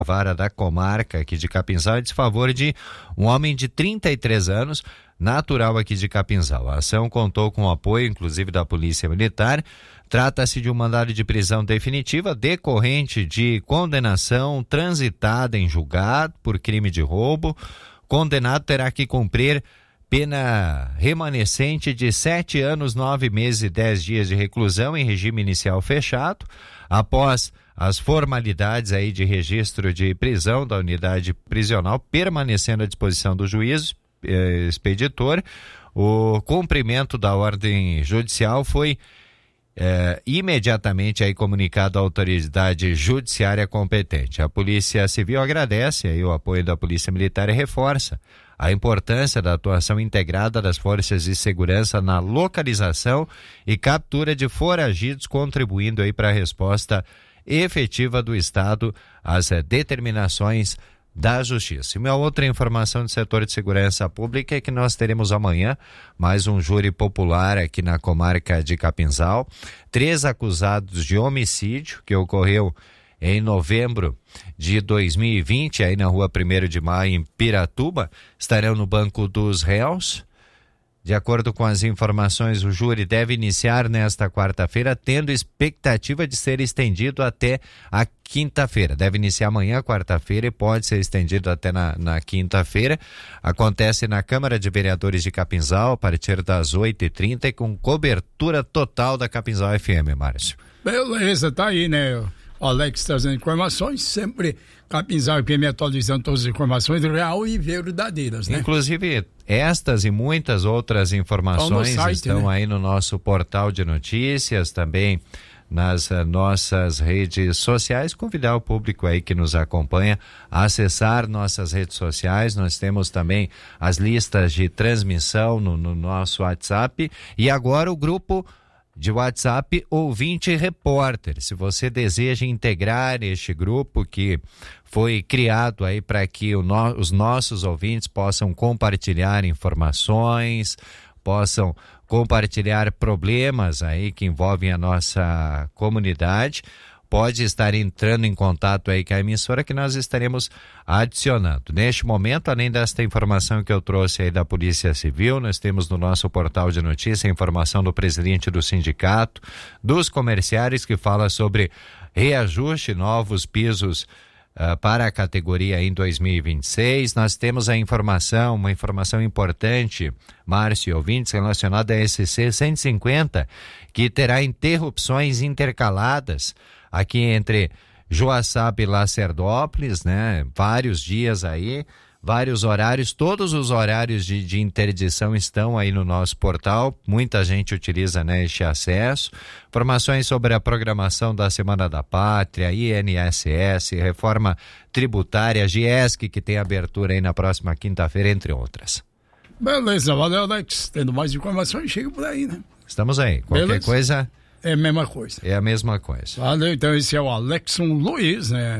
vara da comarca aqui de Capinzal em desfavor de um homem de 33 anos, natural aqui de Capinzal. A ação contou com o apoio, inclusive, da Polícia Militar. Trata-se de um mandado de prisão definitiva decorrente de condenação transitada em julgado por crime de roubo. Condenado terá que cumprir pena remanescente de 7 anos, 9 meses e 10 dias de reclusão em regime inicial fechado. Após as formalidades aí de registro de prisão da unidade prisional, permanecendo à disposição do juiz expeditor, o cumprimento da ordem judicial foi imediatamente aí comunicado à autoridade judiciária competente. A Polícia Civil agradece aí o apoio da Polícia Militar e reforça a importância da atuação integrada das forças de segurança na localização e captura de foragidos, contribuindo aí para a resposta efetiva do Estado às determinações da Justiça. E uma outra informação do setor de segurança pública é que nós teremos amanhã mais um júri popular aqui na comarca de Capinzal. 3 acusados de homicídio que ocorreu em novembro de 2020, aí na rua 1º de Maio, em Piratuba, estarão no banco dos réus. De acordo com as informações, o júri deve iniciar nesta quarta-feira, tendo expectativa de ser estendido até a quinta-feira. Deve iniciar amanhã, quarta-feira, e pode ser estendido até na quinta-feira. Acontece na Câmara de Vereadores de Capinzal, a partir das 8h30, e com cobertura total da Capinzal FM, Márcio. Beleza, tá aí, né? O Alex trazendo informações, sempre Capinzal FM atualizando todas as informações real e verdadeiras, né? Inclusive, estas e muitas outras informações estão aí no nosso portal de notícias, também nas nossas redes sociais. Convidar o público aí que nos acompanha a acessar nossas redes sociais. Nós temos também as listas de transmissão no nosso WhatsApp e agora o grupo de WhatsApp Ouvinte Repórter. Se você deseja integrar este grupo que foi criado aí para que os nossos ouvintes possam compartilhar informações, possam compartilhar problemas aí que envolvem a nossa comunidade, pode estar entrando em contato aí com a emissora que nós estaremos adicionando. Neste momento, além desta informação que eu trouxe aí da Polícia Civil, nós temos no nosso portal de notícia a informação do presidente do sindicato, dos comerciários, que fala sobre reajuste, novos pisos para a categoria em 2026. Nós temos uma informação importante, Márcio, ouvintes, relacionada à SC 150, que terá interrupções intercaladas aqui entre Joaçaba e Lacerdópolis, né? Vários dias aí, vários horários, todos os horários de interdição estão aí no nosso portal, muita gente utiliza, né, este acesso. Informações sobre a programação da Semana da Pátria, INSS, reforma tributária, GIESC, que tem abertura aí na próxima quinta-feira, entre outras. Beleza, valeu, Alex. Tendo mais informações, chega por aí, né? Estamos aí. Qualquer coisa... É a mesma coisa. É a mesma coisa. Valeu, então esse é o Alexson Luiz, né?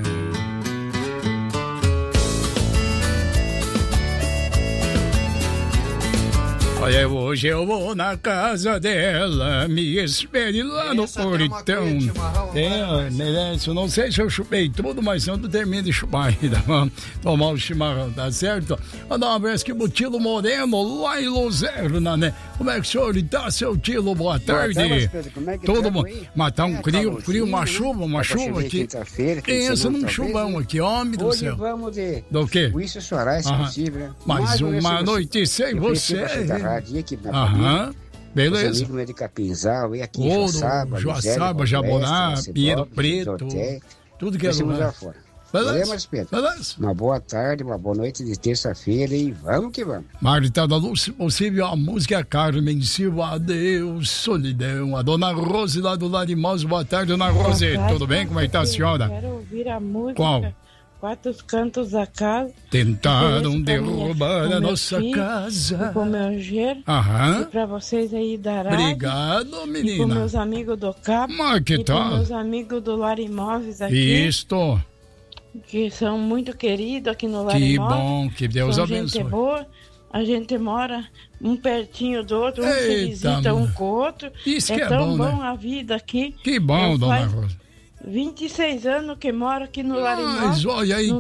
Olha, hoje eu vou na casa dela, me espere lá no portão. Merece, eu não sei se eu chupei tudo, mas eu não termino de chupar ainda. Vamos tomar o chimarrão, tá certo? Mandar um abraço aqui pro Tilo Moreno, lá em Luzerna, né? Como é que o senhor está, seu Tilo? Boa tarde. Como é que todo mundo. Matar um frio, uma chuva aqui. Pensa num chuvão aqui, homem do céu. Hoje vamos de... Do quê? Isso chorar, se possível, né? Mais uma noite sem você. Aqui na família. Beleza. Amigos de Capinzal, e aqui em Joaçaba, Jaboná, Pinheiro Preto, tudo que é lugar. Beleza? Beleza. Uma boa tarde, uma boa noite de terça-feira e vamos que vamos. Marita da Luz, possível a música Carmen Silva, adeus, solidão. A dona Rose lá do Larimoso, boa tarde, dona Rose. Tudo bem? Como é que tá a senhora? Quero ouvir a música. Qual? Quatro cantos da casa. Tentaram derrubar a nossa casa. Com meu genro. Aham. E pra vocês aí da rádio. Obrigado, menina. E com meus amigos do Cabo. Mas que tal? E com meus amigos do Lar Imóveis aqui. Isto. Que são muito queridos aqui no Lar Imóveis. Que bom, que Deus abençoe. Gente boa. A gente mora um pertinho do outro, se visita um com o outro. Isso que é tão bom, né? A vida aqui. Que bom, dona Rosa. 26 anos que mora aqui no Larimó. Mas olha aí